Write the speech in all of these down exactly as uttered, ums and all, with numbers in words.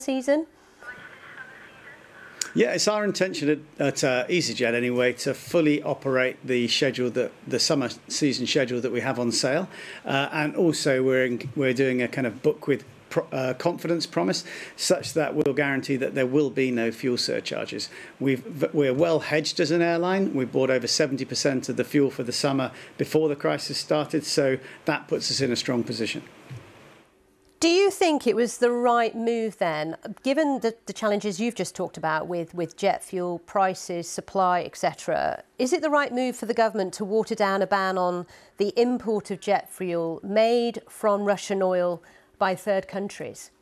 season? Yeah, it's our intention at, at uh, EasyJet anyway to fully operate the schedule that the summer season schedule that we have on sale, uh, and also we're in, we're doing a kind of book with pro, uh, confidence promise, such that we'll guarantee that there will be no fuel surcharges. We've we're well hedged as an airline. We bought over seventy percent of the fuel for the summer before the crisis started, so that puts us in a strong position. Do you think it was the right move then, given the, the challenges you've just talked about with, with jet fuel prices, supply, et cetera? Is it the right move for the government to water down a ban on the import of jet fuel made from Russian oil by third countries?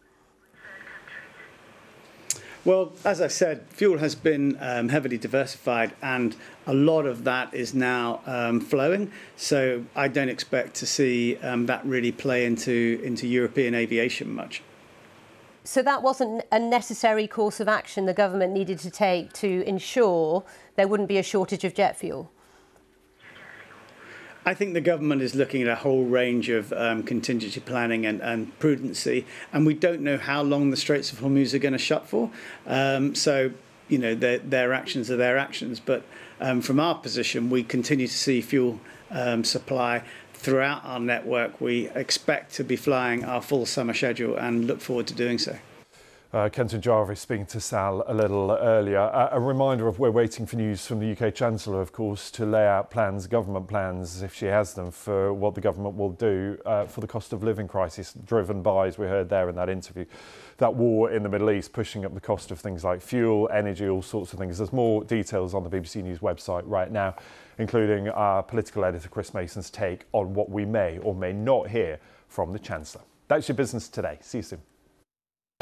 Well, as I said, fuel has been um, heavily diversified, and a lot of that is now um, flowing. So I don't expect to see um, that really play into, into European aviation much. So that wasn't a necessary course of action the government needed to take to ensure there wouldn't be a shortage of jet fuel? I think the government is looking at a whole range of um, contingency planning and, and prudency, and we don't know how long the Straits of Hormuz are going to shut for. Um, so, you know, their, their actions are their actions. But um, from our position, we continue to see fuel um, supply throughout our network. We expect to be flying our full summer schedule and look forward to doing so. Uh, Kenton Jarvis speaking to Sal a little earlier. Uh, a reminder of we're waiting for news from the U K Chancellor, of course, to lay out plans, government plans, if she has them, for what the government will do uh, for the cost of living crisis driven by, as we heard there in that interview, that war in the Middle East pushing up the cost of things like fuel, energy, all sorts of things. There's more details on the B B C News website right now, including our political editor Chris Mason's take on what we may or may not hear from the Chancellor. That's your business today. See you soon.